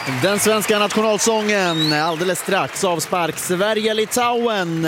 Den svenska nationalsången alldeles strax. Avspark Sverige-Litauen.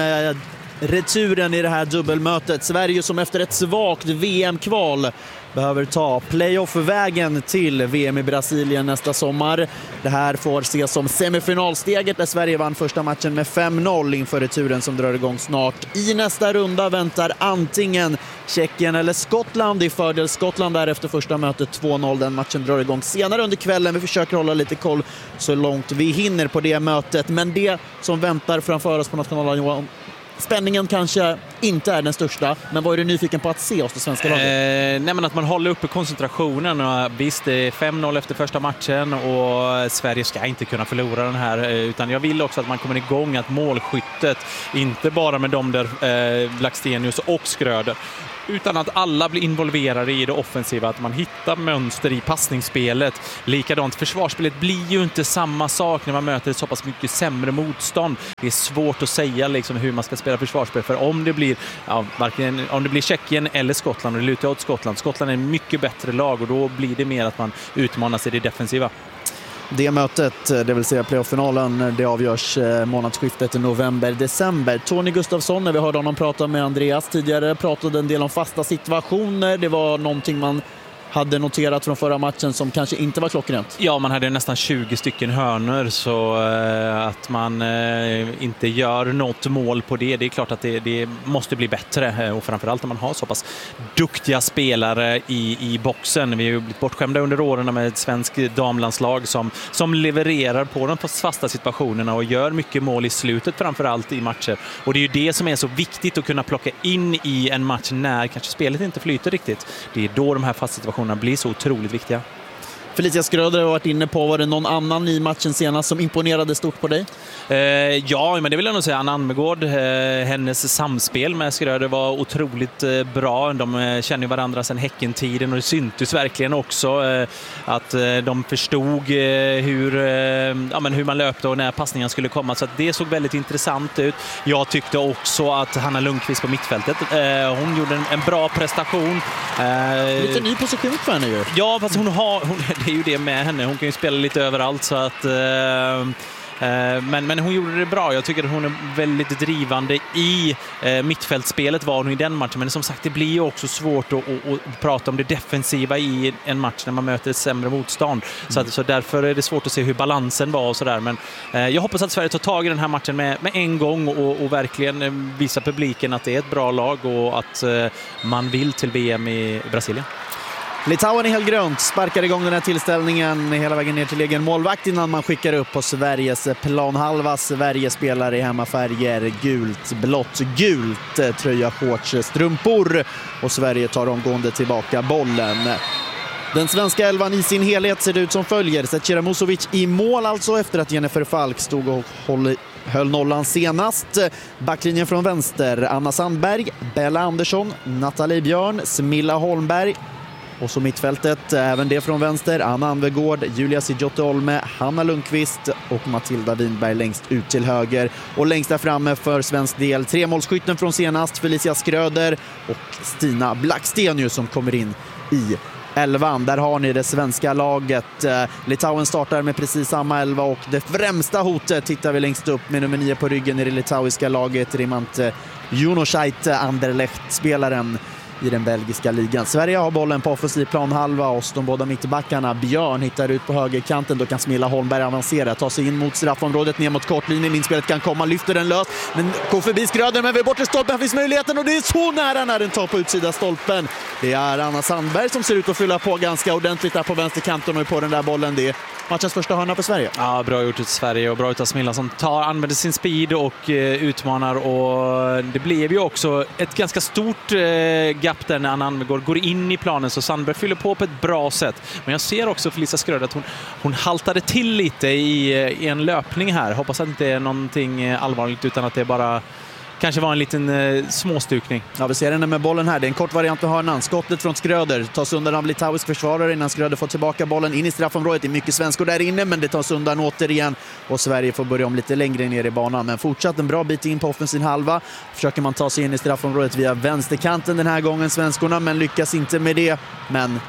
Returen i det här dubbelmötet. Sverige som efter ett svagt VM-kval behöver ta playoff-vägen till VM i Brasilien nästa sommar. Det här får ses som semifinalsteget där Sverige vann första matchen med 5-0 inför returen som drar igång snart. I nästa runda väntar antingen Tjeckien eller Skottland. I fördel Skottland där efter första mötet 2-0. Den matchen drar igång senare under kvällen. Vi försöker hålla lite koll så långt vi hinner på det mötet. Men det som väntar framför oss på nationaldagen, spänningen kanske inte är den största, men vad är du nyfiken på att se hos det svenska laget? Nej, men att man håller uppe koncentrationen. Och visst, det är 5-0 efter första matchen och Sverige ska inte kunna förlora den här, utan jag vill också att man kommer igång, att målskyttet, inte bara med dem där Blackstenius och Schröder, utan att alla blir involverade i det offensiva, att man hittar mönster i passningsspelet. Likadant, försvarsspelet blir ju inte samma sak när man möter ett så pass mycket sämre motstånd. Det är svårt att säga liksom hur man ska spela försvarsspel, för om det blir varken om det blir Tjeckien eller Skottland, och det lutar åt Skottland. Skottland är en mycket bättre lag och då blir det mer att man utmanar sig i det defensiva. Det mötet, det vill säga playoff-finalen, det avgörs månadsskiftet i november-december. Tony Gustafsson, när vi hörde honom prata med Andreas tidigare, pratade en del om fasta situationer. Det var någonting man hade noterat från förra matchen som kanske inte var klockrent. Ja, man hade nästan 20 stycken hörnor, så att man inte gör något mål på det är klart att det måste bli bättre, och framförallt när man har så pass duktiga spelare i boxen. Vi har ju blivit bortskämda under åren med ett svensk damlandslag som levererar på de fasta situationerna och gör mycket mål i slutet, framförallt i matcher. Och det är ju det som är så viktigt, att kunna plocka in i en match när kanske spelet inte flyter riktigt. Det är då de här fasta situationerna blir så otroligt viktiga. Felicia Schröder har varit inne på, var det någon annan i matchen senast som imponerade stort på dig? Ja, men det vill jag nog säga. Anna Almegård, hennes samspel med Schröder var otroligt bra. De känner ju varandra sedan Häcken-tiden och det syntes verkligen också att de förstod hur man löpte och när passningen skulle komma. Så att det såg väldigt intressant ut. Jag tyckte också att Hanna Lundqvist på mittfältet, hon gjorde en bra prestation. Lite ny position för henne ju. Ja, fast det är ju det med henne. Hon kan ju spela lite överallt, så att men hon gjorde det bra. Jag tycker att hon är väldigt drivande i mittfältspelet, var hon i den matchen. Men som sagt, det blir ju också svårt att prata om det defensiva i en match när man möter ett sämre motstånd. Så därför är det svårt att se hur balansen var och sådär. Men jag hoppas att Sverige tar tag i den här matchen med en gång och verkligen visar publiken att det är ett bra lag och att man vill till VM i Brasilien. Litauen i helgrönt sparkar igång den här tillställningen hela vägen ner till egen målvakt innan man skickar upp på Sveriges planhalva. Sverige spelar i hemmafärger, gult, blått, gult, tröja, shorts, strumpor, och Sverige tar omgående tillbaka bollen. Den svenska elvan i sin helhet ser det ut som följer. Zecira Musovic i mål alltså, efter att Jennifer Falk stod och höll nollan senast. Backlinjen från vänster: Anna Sandberg, Bella Andersson, Nathalie Björn, Smilla Holmberg. Och så mittfältet, även det från vänster: Anna Anvegård, Julia Sigiotte-Olme, Hanna Lundqvist och Matilda Winberg längst ut till höger. Och längst där framme för svensk del, 3-målsskytten från senast, Felicia Schröder och Stina Blackstenius som kommer in i elvan. Där har ni det svenska laget. Litauen startar med precis samma elva, och det främsta hotet tittar vi längst upp med nummer 9 på ryggen i det litauiska laget, Rimant Junošait, Anderlecht-spelaren i den belgiska ligan. Sverige har bollen på offensiv planhalva, och de båda mittbackarna. Björn hittar ut på högerkanten, då kan Smilla Holmberg avancera, ta sig in mot straffområdet, ner mot kortlinjen, inspelet kan komma, lyfter den lös, men går förbi Schröder, men vid bortre stolpen finns möjligheten, och det är så nära när den tar på utsida stolpen. Det är Anna Sandberg som ser ut att fylla på ganska ordentligt där på vänsterkanten, och på den där bollen, det är matchens första hörna för Sverige. Ja, bra gjort ut Sverige, och bra ut av Smilla som använder sin speed och utmanar, och det blev ju också ett ganska stort gap där när Anna Anvegård går in i planen, så Sandberg fyller på ett bra sätt. Men jag ser också Felicia Schröder att hon haltade till lite i en löpning här. Hoppas att det inte är någonting allvarligt, utan att det bara kanske var en liten småstukning. Ja, vi ser henne med bollen här. Det är en kort variant av hörnan. Skottet från Schröder tas undan av litauisk försvarare innan Schröder får tillbaka bollen in i straffområdet. Det är mycket svenskor där inne, men det tas undan återigen, och Sverige får börja om lite längre ner i banan. Men fortsatt en bra bit in på offensiv halva. Försöker man ta sig in i straffområdet via vänsterkanten den här gången, svenskorna, men lyckas inte med det. Men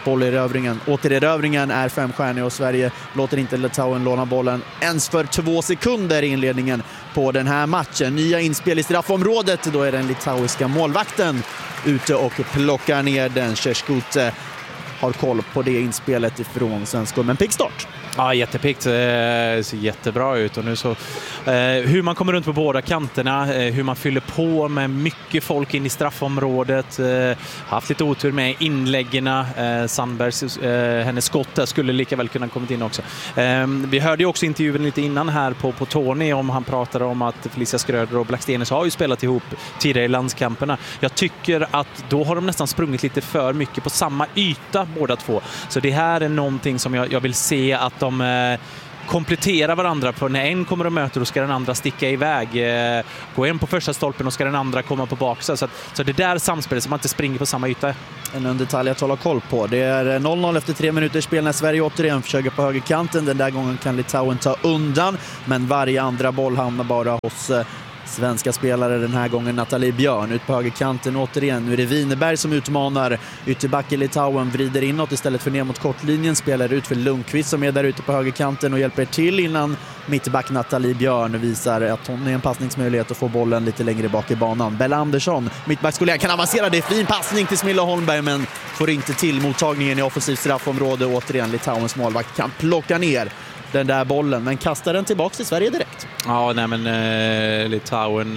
bollerövringen. Återerövringen är 5-stjärnig och Sverige låter inte Litauen låna bollen ens för 2 sekunder i inledningen på den här matchen. Nya inspel i straffområdet, då är den litauiska målvakten ute och plockar ner den. Šeškutė har koll på det inspelet ifrån svenskor, men pickstart. Ja, jättepickt. Ser jättebra ut. Och nu så, hur man kommer runt på båda kanterna, hur man fyller på med mycket folk in i straffområdet. Haft lite otur med inläggerna. Sandbergs, hennes skott där skulle lika väl kunna kommit in också. Vi hörde ju också intervjun lite innan här på Tony om han pratade om att Felicia Schröder och Blackstenius har ju spelat ihop tidigare i landskamperna. Jag tycker att då har de nästan sprungit lite för mycket på samma yta båda två. Så det här är någonting som jag vill se att de kompletterar varandra, för när en kommer och möter då ska den andra sticka iväg. Gå en på första stolpen och ska den andra komma på baksidan. Så det där samspelet som man inte springer på samma yta. En detalj att hålla koll på. Det är 0-0 efter 3 minuters spel när Sverige återigen försöker på högerkanten. Den där gången kan Litauen ta undan, men varje andra boll hamnar bara hos svenska spelare, den här gången Nathalie Björn ut på högerkanten återigen. Nu är det Wineberg som utmanar. Ytterback i Litauen vrider inåt istället för ner mot kortlinjen. Spelar ut för Lundqvist som är där ute på högerkanten och hjälper till innan mittback Nathalie Björn visar att hon är en passningsmöjlighet att få bollen lite längre bak i banan. Bella Andersson, mittbackskollega, kan avancera. Det är fin passning till Smilla Holmberg, men får inte till mottagningen i offensivt straffområde. Återigen Litauens målvakt kan plocka ner den där bollen, men kastar den tillbaka till Sverige direkt. Ja, nej men Litauen,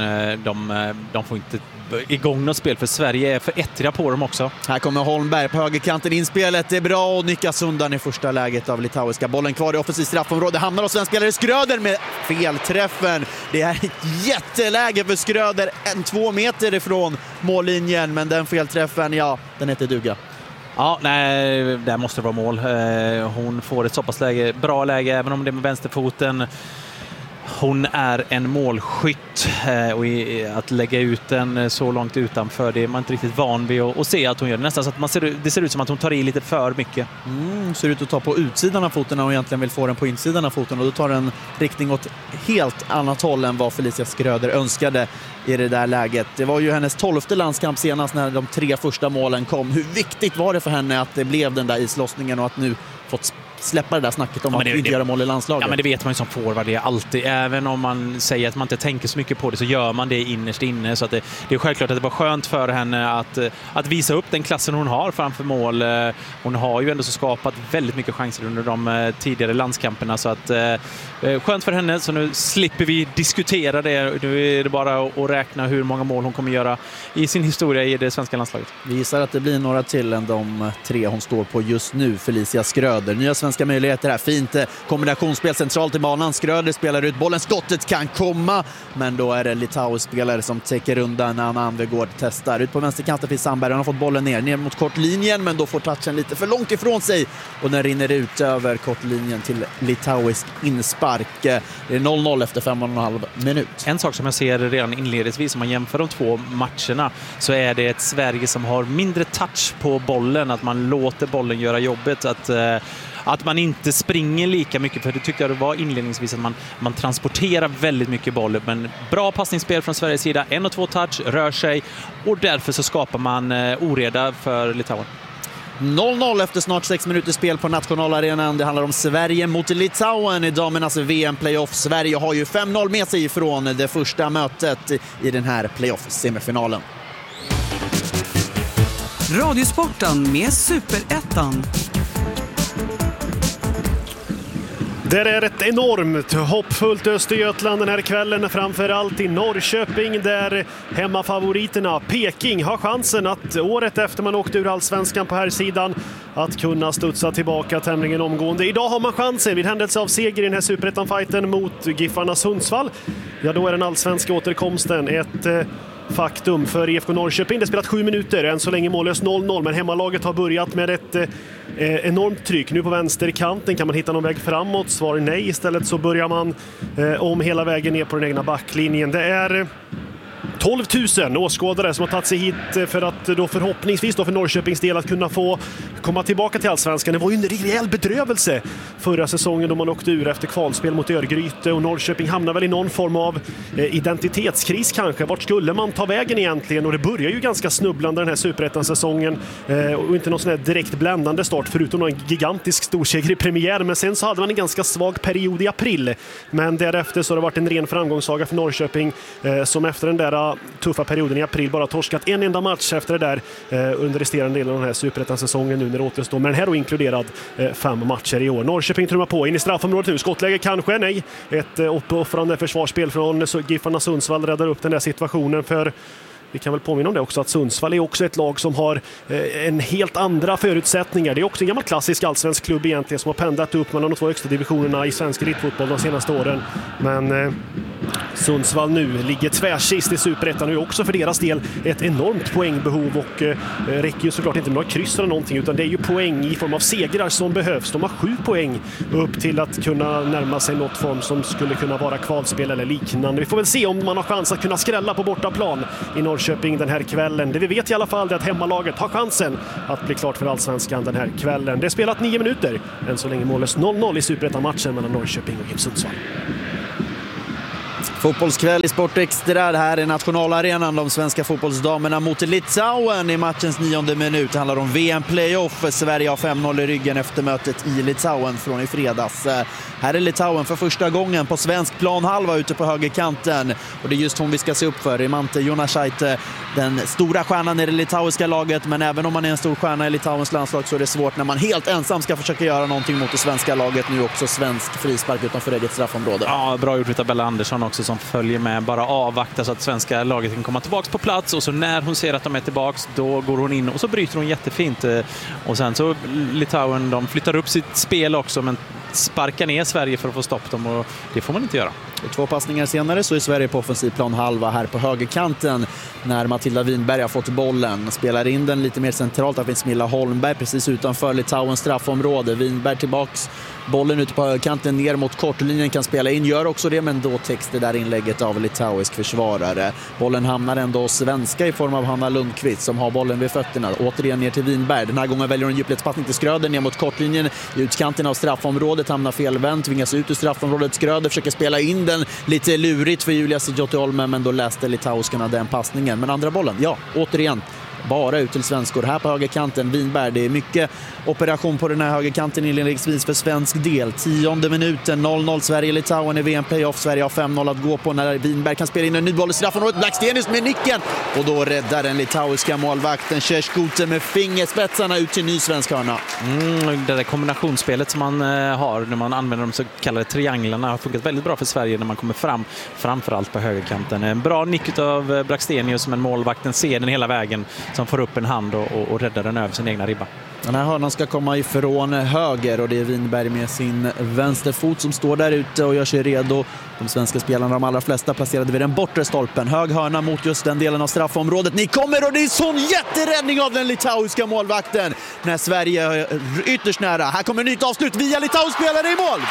de får inte igång något spel, för Sverige är för ettriga på dem också. Här kommer Holmberg på högerkanten, inspelet är bra och nyckas undan i första läget av litauiska. Bollen kvar i offensivt straffområde, hamnar hos svenskspelare Schröder med felträffen. Det är ett jätteläge för Schröder, 2 meter ifrån mållinjen, men den felträffen, ja, den heter duga. Ja, nej, där måste det vara mål. Hon får ett så pass bra läge, även om det är med vänsterfoten. Hon är en målskytt och att lägga ut den så långt utanför, det är man inte riktigt van vid att se att hon gör. Nästan så att det ser ut som att hon tar i lite för mycket. Ser ut att ta på utsidan av foten och egentligen vill få den på insidan av foten, och då tar den riktning åt helt annat håll än vad Felicia Schröder önskade i det där läget. Det var ju hennes 12:e landskamp senast när de 3 första målen kom. Hur viktigt var det för henne att det blev den där islossningen och att nu fått släppa det där snacket om att inte göra mål i landslaget? Ja, men det vet man ju som forward, det är alltid. Även om man säger att man inte tänker så mycket på det, så gör man det innerst inne. Så att det är självklart att det var skönt för henne att visa upp den klassen hon har framför mål. Hon har ju ändå så skapat väldigt mycket chanser under de tidigare landskamperna. Så att skönt för henne, så nu slipper vi diskutera det. Nu är det bara att räkna hur många mål hon kommer göra i sin historia i det svenska landslaget. Vi gissar att det blir några till än de 3 hon står på just nu, Felicia Schröder. Nya svenska möjligheter här, fint kombinationsspel centralt i banan. Schröder spelar ut bollen, skottet kan komma, men då är det Litauens spelare som täcker undan när Anna Anvegård testar. Ut på vänsterkanten finns Sandberg, han har fått bollen ner mot kortlinjen, men då får touchen lite för långt ifrån sig och den rinner ut över kortlinjen till litauisk inspark. Det är 0-0 efter 5,5 minut. En sak som jag ser redan inledningsvis, om man jämför de 2 matcherna, så är det ett Sverige som har mindre touch på bollen, att man låter bollen göra jobbet, att man inte springer lika mycket, för det tyckte jag det var inledningsvis, att man transporterar väldigt mycket boll, men bra passningsspel från Sveriges sida, 1 och 2 touch, rör sig, och därför så skapar man oreda för Litauen. 0-0 efter snart 6 minuters spel på nationalarenan. Det handlar om Sverige mot Litauen i damernas VM-playoff. Sverige har ju 5-0 med sig från det första mötet i den här playoff-semifinalen. Radiosporten med Superettan. Det är ett enormt hoppfullt Östergötland den här kvällen, framförallt i Norrköping där hemmafavoriterna Peking har chansen att året efter man åkte ur allsvenskan på här sidan att kunna studsa tillbaka tämligen omgående. Idag har man chansen vid händelse av seger i den här Superettan-fighten mot Giffarna Sundsvall. Ja, då är den allsvenska återkomsten ett faktum för IFK Norrköping. Det spelat 7 minuter, än så länge mållös 0-0, men hemmalaget har börjat med ett enormt tryck. Nu på vänsterkanten, kan man hitta någon väg framåt? Svar nej. Istället så börjar man om hela vägen ner på den egna backlinjen. Det är 12 000 åskådare som har tagit sig hit för att då förhoppningsvis då för Norrköpings del att kunna få komma tillbaka till allsvenskan. Det var ju en rejäl bedrövelse förra säsongen då man åkte ur efter kvalspel mot Örgryte, och Norrköping hamnar väl i någon form av identitetskris kanske. Vart skulle man ta vägen egentligen? Och det börjar ju ganska snubblande den här Superettan-säsongen, och inte någon sån här direkt bländande start förutom en gigantisk storseger i premiär, men sen så hade man en ganska svag period i april, men därefter så har det varit en ren framgångssaga för Norrköping, som efter den där tuffa perioden i april bara torskat en enda match efter det där under resterande delen av den här Superettan-säsongen nu när det återstår, men den här då inkluderad 5 matcher i år. Norrköping trummar på in i straffområdet nu, skottläge kanske, nej, ett uppoffrande försvarsspel från Giffarna Sundsvall räddar upp den där situationen. För vi kan väl påminna om det också, att Sundsvall är också ett lag som har en helt andra förutsättningar. Det är också en gammal klassisk allsvensk klubb egentligen, som har pendlat upp mellan de 2 högsta divisionerna i svensk elitfotboll de senaste åren. Men Sundsvall nu ligger tvärsist i Superettan, och är också för deras del ett enormt poängbehov, och räcker ju såklart inte med några kryss eller någonting, utan det är ju poäng i form av segrar som behövs. De har 7 poäng upp till att kunna närma sig något form som skulle kunna vara kvalspel eller liknande. Vi får väl se om man har chans att kunna skrälla på bortaplan i Norrköping den här kvällen. Det vi vet i alla fall är att hemmalaget har chansen att bli klart för allsvenskan den här kvällen. Det är spelat 9 minuter, än så länge mållös 0-0 i Superettan-matchen mellan Norrköping och Sundsvall. Fotbollskväll i Sport Extra. Det här är nationalarenan. De svenska fotbollsdamerna mot Litauen i matchens 9:e minut. Det handlar om VM-playoff. Sverige har 5-0 i ryggen efter mötet i Litauen från i fredags. Här är Litauen för första gången på svensk planhalva ute på högerkanten. Och det är just hon vi ska se upp för. Imante Jonasaite, den stora stjärnan i det litauiska laget. Men även om man är en stor stjärna i Litauens landslag så är det svårt när man helt ensam ska försöka göra någonting mot det svenska laget. Nu också svensk frispark utanför eget straffområde. Ja, bra gjort av Bella Andersson också, som följer med, bara avvaktar så att svenska laget kan komma tillbaka på plats, och så när hon ser att de är tillbaka, då går hon in och så bryter hon jättefint, och sen så Litauen, de flyttar upp sitt spel också, men sparkar ner Sverige för att få stopp dem, och det får man inte göra. Och 2 passningar senare så är Sverige på offensiv plan halva här på högerkanten när Matilda Winberg har fått bollen. Spelar in den lite mer centralt. Där finns Milla Holmberg precis utanför Litauens straffområde. Winberg tillbaks, bollen ute på högerkanten ner mot kortlinjen, kan spela in, gör också det, men då täcks det där inlägget av litauisk försvarare. Bollen hamnar ändå svenska i form av Hanna Lundqvist som har bollen vid fötterna. Återigen ner till Winberg. Den här gången väljer hon djupledspassning till Skröder ner mot kortlinjen i utkanten av straffområdet. Hamnar felvänd, tvingas ut ur straffområdet. Skröder försöker spela in den lite lurigt för Julia Sijotiolme, men då läste litauskarna den passningen. Men andra bollen, ja, återigen bara ut till svenskor här på högerkanten. Winberg, det är mycket operation på den här högerkanten inledningsvis för svensk del. 10:e minuten, 0-0 Sverige-Litauen i VM-playoff. Sverige har 5-0 att gå på när Winberg kan spela in en ny boll i straffområdet. Blackstenius med nicken, och då räddar den litauiska målvakten Kjerskute med fingerspetsarna ut till ny svensk hörna. Det där kombinationsspelet som man har när man använder de så kallade trianglarna har funkat väldigt bra för Sverige när man kommer fram, framförallt på högerkanten. En bra nick av Blackstenius, men målvakten ser den hela vägen, som får upp en hand och räddar den över sin egna ribba. Den här hörnan ska komma ifrån höger, och det är Winberg med sin vänsterfot som står där ute och gör sig redo. De svenska spelarna, de allra flesta, placerade vid den bortre stolpen. Hög hörna mot just den delen av straffområdet. Ni kommer, och det är sån jätteräddning av den litauiska målvakten när Sverige är ytterst nära. Här kommer nytt avslut via litauisk spelare i mål.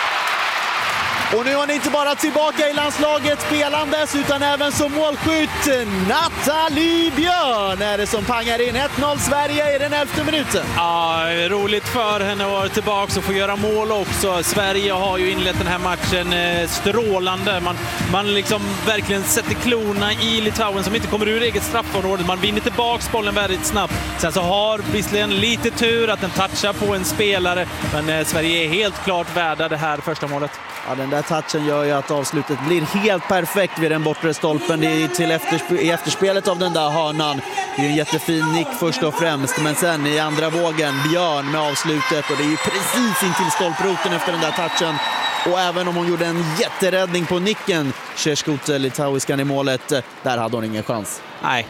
Och nu har ni inte bara tillbaka i landslaget spelandes utan även som målskytt. Nathalie Björn är det som pangar in 1-0 Sverige i den 11:e minuten. Ja, roligt för henne att vara tillbaka och få göra mål också. Sverige har ju inlett den här matchen strålande. Man liksom verkligen sätter klorna i Litauen som inte kommer ur eget straffområde. Man vinner tillbaka bollen väldigt snabbt. Sen så har visserligen lite tur att den touchar på en spelare, men Sverige är helt klart värda det här första målet. Ja, den där touchen gör ju att avslutet blir helt perfekt vid den bortre stolpen. Det är till i efterspelet av den där hörnan. Det är en jättefin nick först och främst, men sen i andra vågen Björn med avslutet, och det är ju precis in till stolproten efter den där touchen. Och även om hon gjorde en jätteräddning på nicken, Kjerskute, litauiskan i målet, där hade hon ingen chans. Nej,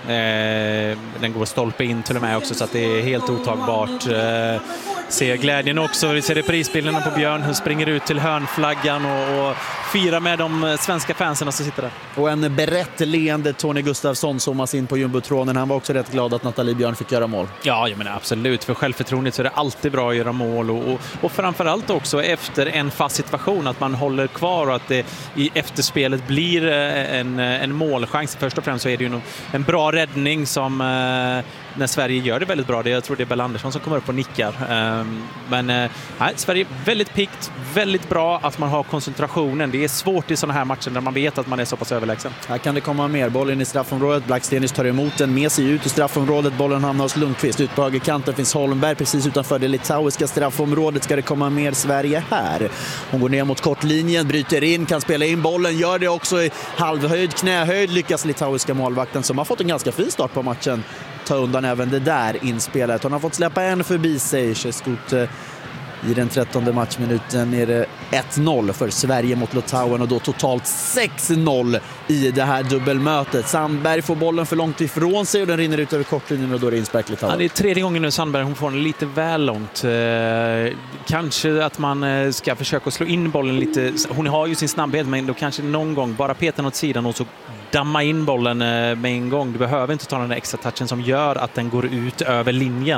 den går stolpe in till och med också, så att det är helt otagbart. Se glädjen också, vi ser reprisbilderna på Björn, hon springer ut till hörnflaggan och firar med de svenska fansen som sitter där. Och en berett leende Tony Gustafsson zoomas in på jumbotronen. Han var också rätt glad att Nathalie Björn fick göra mål. Ja, jag menar absolut. För självförtroendet så är det alltid bra att göra mål, och framförallt också efter en fast situation att man håller kvar och att det i efterspelet blir en målchans. Först och främst så är det ju en bra räddning som när Sverige gör det väldigt bra. Jag tror det är Bell Andersson som kommer upp och nickar. Men Sverige är väldigt pikt, väldigt bra att man har koncentrationen. Det är svårt i sådana här matcher där man vet att man är så pass överlägsen. Här kan det komma mer. Bollen i straffområdet. Blackstenius tar emot den med sig ut i straffområdet. Bollen hamnar hos Lundqvist. Ut på högerkanten finns Holmberg precis utanför det litauiska straffområdet. Ska det komma mer Sverige här? Hon går ner mot kortlinjen, bryter in, kan spela in bollen. Gör det också i halvhöjd, knähöjd. Lyckas litauiska målvakten som har fått en ganska fin start på matchen ta undan även det där inspelet. Hon har fått släppa en förbi sig. Skott i den 13:e matchminuten är det 1-0 för Sverige mot Litauen och då totalt 6-0 i det här dubbelmötet. Sandberg får bollen för långt ifrån sig och den rinner ut över kortlinjen och då är det inspark Litauen. Ja, det är tredje gången nu Sandberg, hon får den lite väl långt. Kanske att man ska försöka slå in bollen lite. Hon har ju sin snabbhet, men då kanske någon gång bara peta åt sidan och så damma in bollen med en gång. Du behöver inte ta den där extra touchen som gör att den går ut över linjen.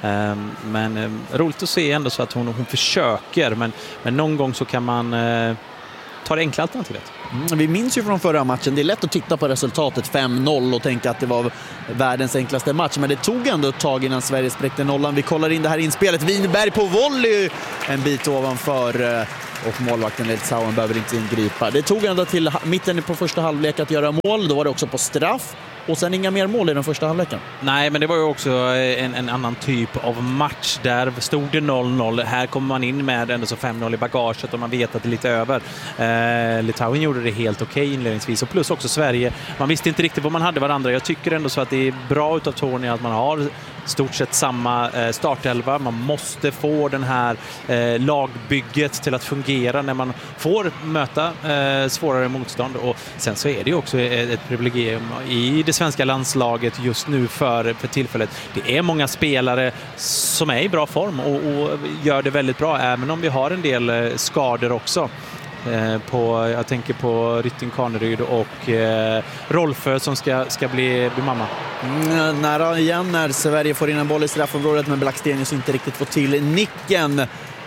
Men roligt att se ändå så att hon försöker. Men någon gång så kan man ta det enkla alternativet. Vi minns ju från förra matchen, det är lätt att titta på resultatet 5-0 och tänka att det var världens enklaste match, men det tog ändå ett tag innan Sverige spräckte nollan. Vi kollar in det här inspelet, Winberg på volley en bit ovanför och målvakten Litauen behöver inte ingripa. Det tog ändå till mitten på första halvlek att göra mål, då var det också på straff. Och sen inga mer mål i den första halvleken. Nej, men det var ju också en annan typ av match. Där stod det 0-0. Här kommer man in med ändå så 5-0 i bagaget och man vet att det är lite över. Litauen gjorde det helt okej inledningsvis. Och plus också Sverige. Man visste inte riktigt vad man hade varandra. Jag tycker ändå så att det är bra utav Tony att man har stort sett samma startelva. Man måste få den här lagbygget till att fungera när man får möta svårare motstånd. Och sen så är det ju också ett privilegium i det svenska landslaget just nu för tillfället. Det är många spelare som är i bra form och gör det väldigt bra, även om vi har en del skador också. Jag tänker på Rytting Kaneryd och Rolfö som ska bli mamma. Nära igen när Sverige får in en boll i straffområdet, men Blackstenius inte riktigt får till nicken.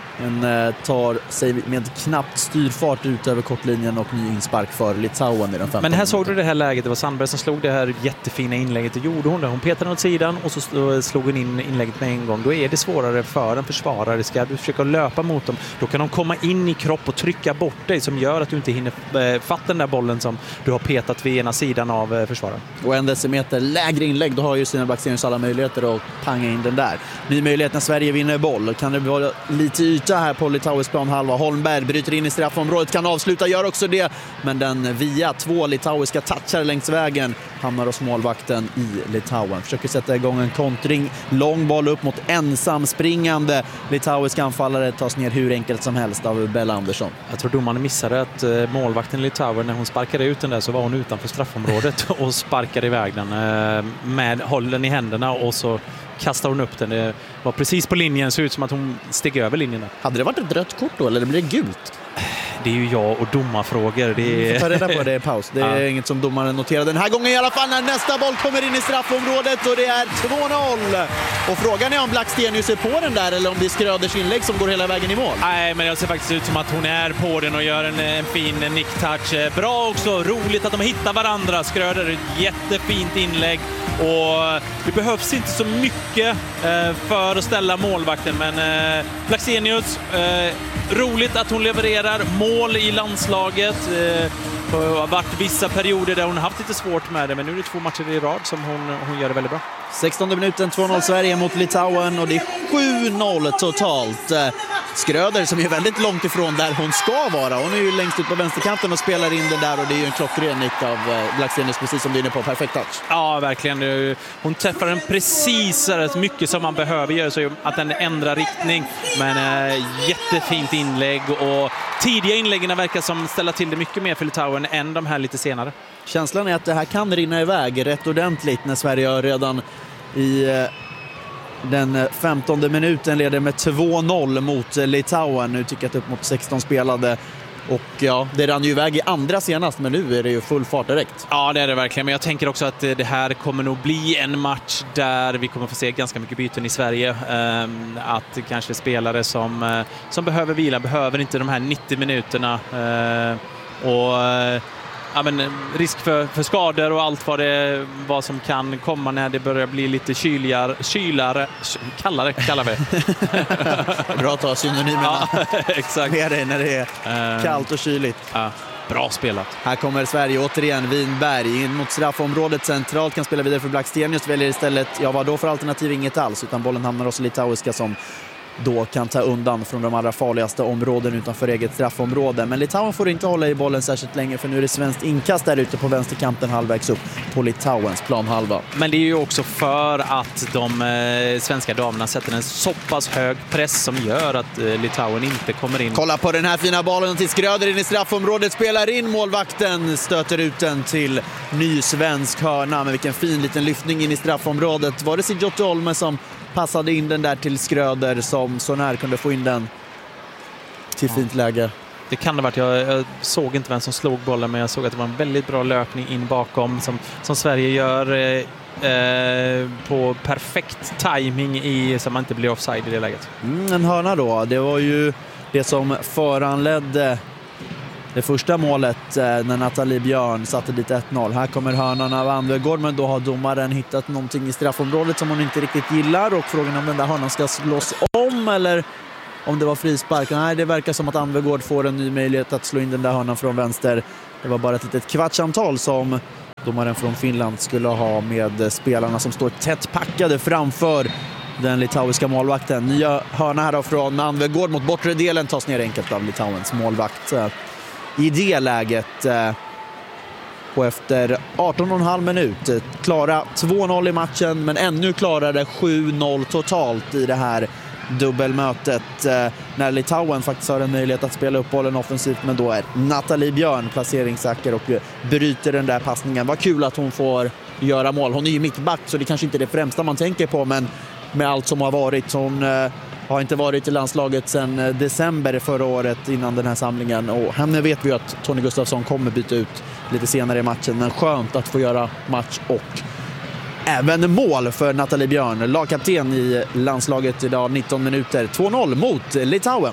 Men tar sig med knappt styrfart ut över kortlinjen och ny inspark för Litauen i den 15. Men här såg du det här läget, det var Sandberg som slog det här jättefina inlägget. Det gjorde hon det. Hon petade åt sidan och så slog hon in inlägget med en gång. Då är det svårare för en försvarare. Ska du försöka löpa mot dem, då kan de komma in i kropp och trycka bort dig som gör att du inte hinner fatta den där bollen som du har petat vid ena sidan av försvararen. Och en decimeter lägre inlägg, då har ju Stina Blackstenius alla möjligheter att panga in den där. Ny möjlighet när Sverige vinner boll. Kan det vara lite yta här på Litauisk planhalva. Holmberg bryter in i straffområdet, kan avsluta, gör också det. Men den via 2 litauiska touchar längs vägen hamnar hos målvakten i Litauen. Försöker sätta igång en kontring. Lång boll upp mot ensam springande litauiska anfallare, tas ner hur enkelt som helst av Bell Andersson. Jag tror domaren missade att målvakten i Litauen, när hon sparkade ut den där så var hon utanför straffområdet och sparkade iväg den med hållen i händerna och så kastade hon upp den. Det var precis på linjen, så ut som att hon steg över linjen. Hade det varit ett rött kort då, eller blir det gult? Det är ju jag och domarfrågor. Vi får ta reda på det i paus. Det är inget som domaren noterade den här gången i alla fall, när nästa boll kommer in i straffområdet och det är 2-0. Och frågan är om Blackstenius är på den där eller om det är Skröders inlägg som går hela vägen i mål. Nej, men det ser faktiskt ut som att hon är på den och gör en fin nick-touch. Bra också, roligt att de hittar varandra. Skröder, ett jättefint inlägg. Och det behövs inte så mycket för att ställa målvakten, men Blackstenius, roligt att hon levererar mål i landslaget. Det har varit vissa perioder där hon har haft lite svårt med det, men nu är det 2 matcher i rad som hon gör det väldigt bra. 16 minuten, 2-0 Sverige mot Litauen och det är 7-0 totalt. Skröder som är väldigt långt ifrån där hon ska vara. Hon är ju längst ut på vänsterkanten och spelar in den där, och det är ju en klockren nick av Blackstenius, precis som du är inne på. Perfekt touch. Ja, verkligen. Hon träffar den precis så mycket som man behöver göra, så att den ändrar riktning. Men jättefint inlägg, och tidiga inläggen verkar som ställa till det mycket mer för Litauen än de här lite senare. Känslan är att det här kan rinna iväg rätt ordentligt när Sverige redan i den 15:e minuten leder med 2-0 mot Litauen. Nu tycker jag att upp mot 16 spelade. Och ja, det rann ju iväg i andra senast, men nu är det ju full fart direkt. Ja, det är det verkligen. Men jag tänker också att det här kommer nog bli en match där vi kommer få se ganska mycket byten i Sverige. Att kanske spelare som behöver vila, behöver inte de här 90 minuterna. Och risk för skador och allt vad som kan komma när det börjar bli lite kallare kallar vi. Bra att ta synonymerna. Ja, exakt. Med dig när det är kallt och kyligt. Ja, bra spelat. Här kommer Sverige återigen. Winberg in mot straffområdet centralt, kan spela vidare för Blackstenius, väljer istället, vad då för alternativ? Inget alls, utan bollen hamnar hos litauiska som då kan ta undan från de allra farligaste områden utanför eget straffområde. Men Litauen får inte hålla i bollen särskilt länge, för nu är det svenskt inkast där ute på vänsterkanten halvvägs upp på Litauens planhalva. Men det är ju också för att de svenska damerna sätter en så pass hög press som gör att Litauen inte kommer in. Kolla på den här fina bollen till Skröder in i straffområdet, spelar in, målvakten stöter ut den till ny svensk hörna. Men vilken fin liten lyftning in i straffområdet. Var det Sigjotti Olme som passade in den där till Skröder som så när kunde få in den till fint läge? Det kan det varit. Jag såg inte vem som slog bollen, men jag såg att det var en väldigt bra löpning in bakom som Sverige gör på perfekt timing så man inte blir offside i det läget. En hörna då. Det var ju det som föranledde det första målet när Nathalie Björn satte dit 1-0. Här kommer hörnan av Anvegård, men då har domaren hittat någonting i straffområdet som hon inte riktigt gillar, och frågan om den där hörnan ska slås om eller om det var frispark. Nej, det verkar som att Anvegård får en ny möjlighet att slå in den där hörnan från vänster. Det var bara ett litet kvartsamtal som domaren från Finland skulle ha med spelarna som står tätt packade framför den litauiska målvakten. Nya hörna här då från Anvegård mot bortre delen, tas ner enkelt av Litauens målvakt. I det läget och efter 18,5 minut klara 2-0 i matchen, men ännu klarare 7-0 totalt i det här dubbelmötet när Litauen faktiskt har en möjlighet att spela upp bollen offensivt, men då är Nathalie Björn placeringssäker och bryter den där passningen. Vad kul att hon får göra mål. Hon är ju mittback, så det kanske inte är det främsta man tänker på, men med allt som har varit, hon har inte varit i landslaget sedan december förra året innan den här samlingen, och henne vet vi att Tony Gustafsson kommer byta ut lite senare i matchen, men skönt att få göra match och även mål för Nathalie Björn, lagkapten i landslaget idag. 19 minuter, 2-0 mot Litauen.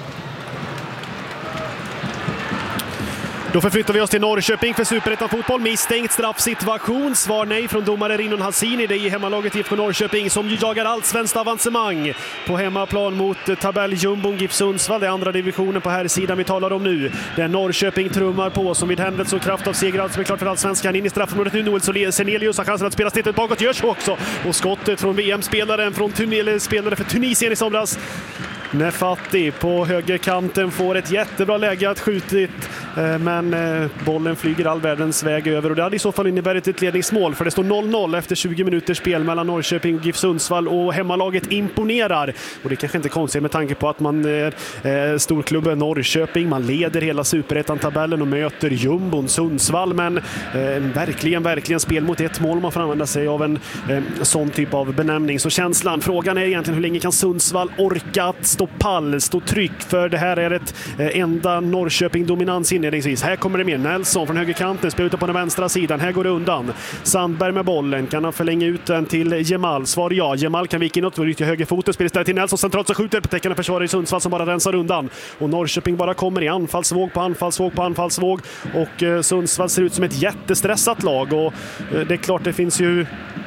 Då förflyttar vi oss till Norrköping för Superettan fotboll. Misstänkt straffsituation. Svar nej från domare Rinon Hassini. Det är hemmalaget IFK Norrköping som ju jagar allsvenskt avancemang på hemmaplan mot tabelljumbon GIF Sundsvall. Det är andra divisionen på här sidan vi talar om nu. Där Norrköping trummar på som vid händelse och kraft av seger som är klart för allsvenskan. In i straffområdet nu. Noel Senelius har chansen att spela snittet bakåt. Görs också. Och skottet från VM-spelaren från spelare för Tunisien i somras. Nefati på högerkanten får ett jättebra läge att skjutit, men bollen flyger all världens väg över, och det hade i så fall inneburit ett ledningsmål, för det står 0-0 efter 20 minuters spel mellan Norrköping och GIF Sundsvall, och hemmalaget imponerar, och det är kanske inte konstigt med tanke på att man är storklubben Norrköping, man leder hela Superettan-tabellen och möter jumbon Sundsvall, men verkligen spel mot ett mål om man får använda sig av en sån typ av benämning. Så känslan, frågan är egentligen hur länge kan Sundsvall orka att stå pall, stå tryck, för det här är ett enda Norrköping-dominans inledningsvis. Här kommer det med Nelson från högerkanten, spelar ute på den vänstra sidan, här går det undan. Sandberg med bollen, kan han förlänga ut den till Jemal? Svar ja, Jemal kan vika inåt och rycka högerfoten, spelar istället till Nelson centralt, så skjuter på täckande försvarare i Sundsvall som bara rensar undan, och Norrköping bara kommer i anfallsvåg på anfallsvåg, och Sundsvall ser ut som ett jättestressat lag, och det är klart det finns ju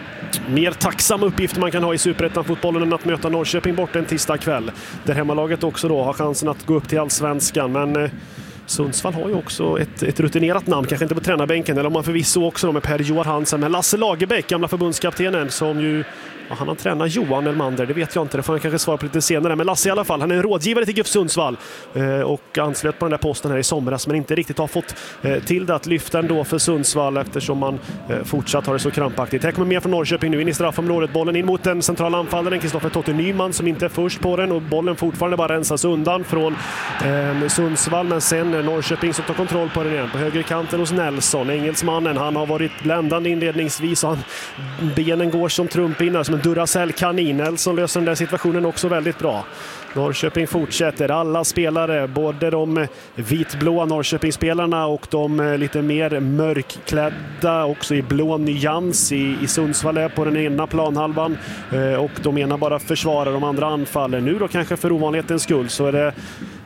mer tacksamma uppgifter man kan ha i Superettan-fotbollen än att möta Norrköping bort en tisdag kväll. Där hemmalaget också då har chansen att gå upp till allsvenskan, men Sundsvall har ju också ett rutinerat namn, kanske inte på tränarbänken, eller om man förvisso också med Per-Johan Hansen, men Lasse Lagerbäck, gamla förbundskaptenen, som ju han har tränat Johan Elmander, det vet jag inte, det får han kanske svara på lite senare, men Lasse i alla fall, han är en rådgivare till GIF Sundsvall och anslöt på den där posten här i somras, men inte riktigt har fått till det att lyfta ändå för Sundsvall, eftersom man fortsatt har det så krampaktigt. Här kommer mer från Norrköping nu in i straffområdet, bollen in mot den centrala anfallaren Kristoffer Totte Nyman som inte är först på den, och bollen fortfarande bara rensas undan från Sundsvall, men sen Norrköping som tar kontroll på den igen på högerkanten hos Nelson, engelsmannen, han har varit bländande inledningsvis, och benen går som trumpinnar som en Duracell-kanin. Nelson löser den där situationen också väldigt bra. Norrköping fortsätter, alla spelare, både de vitblåa Norrköping-spelarna och de lite mer mörkklädda också i blå nyans i Sundsvall är på den ena planhalvan, och de ena bara försvarar, de andra anfaller. Nu då kanske för ovanlighetens skull så är det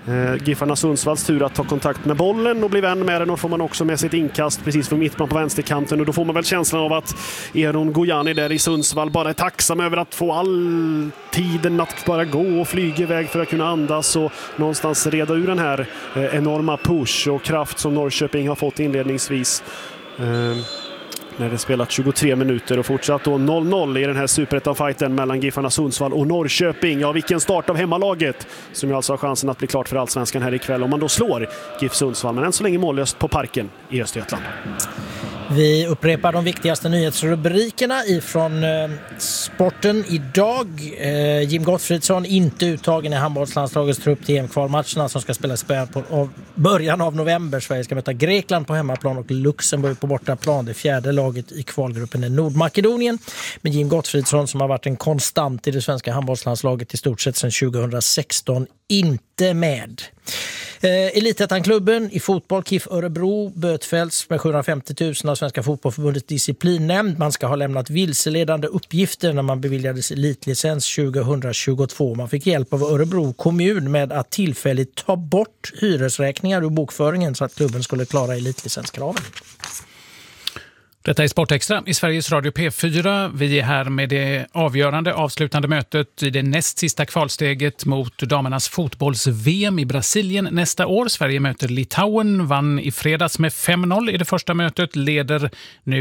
Giffarna Sundsvalls tur att ta kontakt med bollen och bli vän med den, och får man också med sitt inkast precis från mittplan på vänsterkanten, och då får man väl känslan av att Eron Gojani där i Sundsvall bara är tacksam över att få all tiden att bara gå och flyga iväg för att kunna andas och någonstans reda ur den här enorma push och kraft som Norrköping har fått inledningsvis. När det spelat 23 minuter och fortsatt då 0-0 i den här superettan-fighten mellan Giffarna Sundsvall och Norrköping. Ja, vilken start av hemmalaget som ju alltså har chansen att bli klart för Allsvenskan här ikväll om man då slår GIF Sundsvall, men än så länge mållöst på Parken i Östergötland. Vi upprepar de viktigaste nyhetsrubrikerna ifrån sporten idag. Jim Gottfridsson inte uttagen i handbollslandslagets trupp till EM-kvalmatcherna som ska spelas i början av november. Sverige ska möta Grekland på hemmaplan och Luxemburg på bortaplan. Det fjärde laget i kvalgruppen är Nordmakedonien. Men Jim Gottfridsson, som har varit en konstant i det svenska handbollslandslaget i stort sett sedan 2016, inte med. Elitettan-klubben i fotboll, KIF Örebro, bötfälls med 750 000 av Svenska fotbollförbundets disciplinnämnd. Man ska ha lämnat vilseledande uppgifter när man beviljades elitlicens 2022. Man fick hjälp av Örebro kommun med att tillfälligt ta bort hyresräkningar ur bokföringen så att klubben skulle klara elitlicenskraven. Detta är Sportextra i Sveriges Radio P4. Vi är här med det avgörande avslutande mötet i det näst sista kvalsteget mot damernas fotbolls-VM i Brasilien nästa år. Sverige möter Litauen, vann i fredags med 5-0 i det första mötet, leder nu